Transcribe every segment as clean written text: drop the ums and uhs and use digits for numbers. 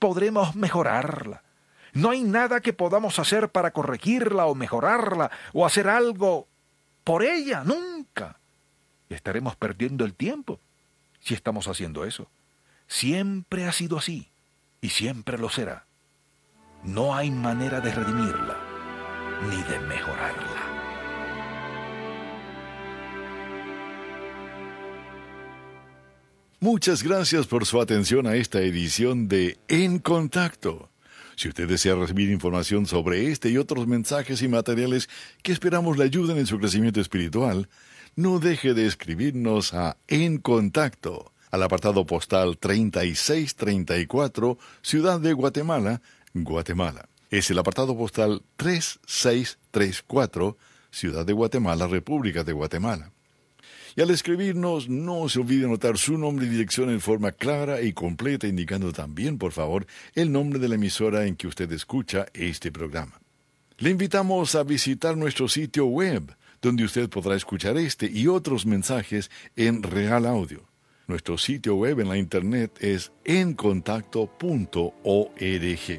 podremos mejorarla. No hay nada que podamos hacer para corregirla o mejorarla o hacer algo por ella, nunca. Y estaremos perdiendo el tiempo si estamos haciendo eso. Siempre ha sido así y siempre lo será. No hay manera de redimirla ni de mejorarla. Muchas gracias por su atención a esta edición de En Contacto. Si usted desea recibir información sobre este y otros mensajes y materiales que esperamos le ayuden en su crecimiento espiritual, no deje de escribirnos a En Contacto, al apartado postal 3634, Ciudad de Guatemala, Guatemala. Es el apartado postal 3634, Ciudad de Guatemala, República de Guatemala. Y al escribirnos, no se olvide anotar su nombre y dirección en forma clara y completa, indicando también, por favor, el nombre de la emisora en que usted escucha este programa. Le invitamos a visitar nuestro sitio web, donde usted podrá escuchar este y otros mensajes en real audio. Nuestro sitio web en la internet es encontacto.org.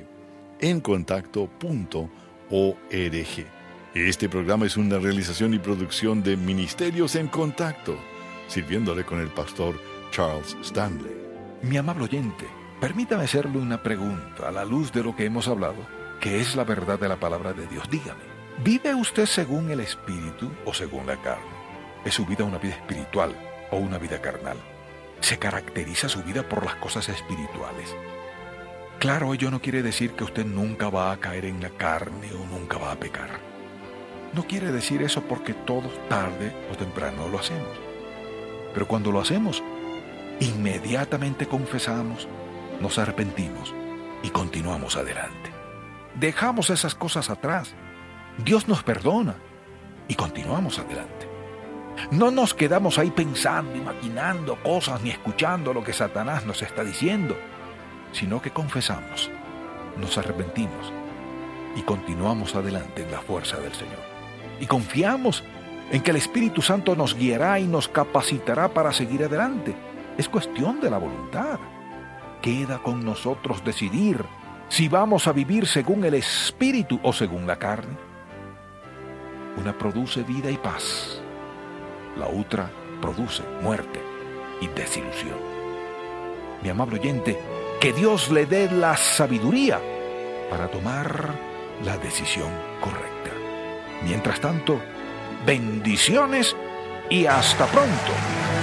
encontacto.org. Este programa es una realización y producción de Ministerios en Contacto, sirviéndole con el pastor Charles Stanley. Mi amable oyente, permítame hacerle una pregunta a la luz de lo que hemos hablado, que es la verdad de la palabra de Dios. Dígame, ¿vive usted según el Espíritu o según la carne? ¿Es su vida una vida espiritual o una vida carnal? ¿Se caracteriza su vida por las cosas espirituales? Claro, ello no quiere decir que usted nunca va a caer en la carne o nunca va a pecar. No quiere decir eso porque todos tarde o temprano lo hacemos. Pero cuando lo hacemos, inmediatamente confesamos, nos arrepentimos y continuamos adelante. Dejamos esas cosas atrás. Dios nos perdona y continuamos adelante. No nos quedamos ahí pensando y maquinando cosas ni escuchando lo que Satanás nos está diciendo, sino que confesamos, nos arrepentimos y continuamos adelante en la fuerza del Señor. Y confiamos en que el Espíritu Santo nos guiará y nos capacitará para seguir adelante. Es cuestión de la voluntad. Queda con nosotros decidir si vamos a vivir según el Espíritu o según la carne. Una produce vida y paz. La otra produce muerte y desilusión. Mi amable oyente, que Dios le dé la sabiduría para tomar la decisión correcta. Mientras tanto, bendiciones y hasta pronto.